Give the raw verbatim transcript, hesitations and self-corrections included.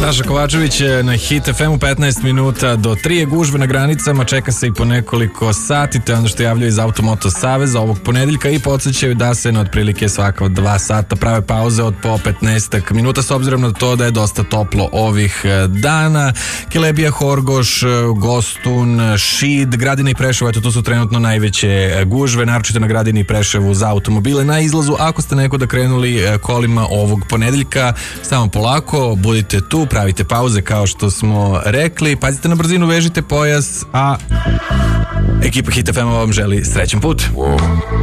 Saša Kovačević na Hit F M-u, petnaest minuta do tri je gužve na granicama, čeka se i po nekoliko sati, to je ono što javljaju iz Automoto Saveza ovog ponedeljka i podsjećaju da se na otprilike svaka dva sata prave pauze od po petnaest minuta, s obzirom na to da je dosta toplo ovih dana. Kelebija, Horgoš, Gostun, Šid, Gradina i Preševo, eto to su trenutno najveće gužve, naročito na Gradini i Preševu za automobile na izlazu. Ako ste neko da krenuli kolima ovog ponedeljka, samo polako, budite tu, pravite pauze kao što smo rekli, pazite na brzinu, vežite pojas, a ekipa Hit F M vam želi srećan put.